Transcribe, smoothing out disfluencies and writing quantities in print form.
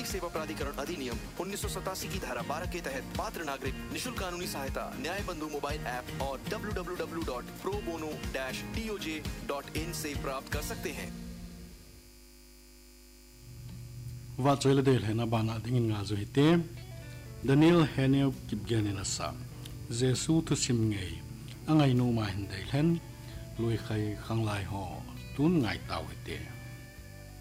नागरिक सेवा प्राधिकरण अधिनियम 1987 की धारा 12 के तहत पात्र नागरिक निशुल्क कानूनी सहायता न्याय बंधु मोबाइल ऐप और www.probono-toj.in से प्राप्त कर सकते हैं। वाचोइल देल है ना बाना दिंगिन गाजो हिते Daniel Haniel Kipgenina sa Jesu tu simngei angai no ma hindai len lui khai khanglai ho tun ngai tau hite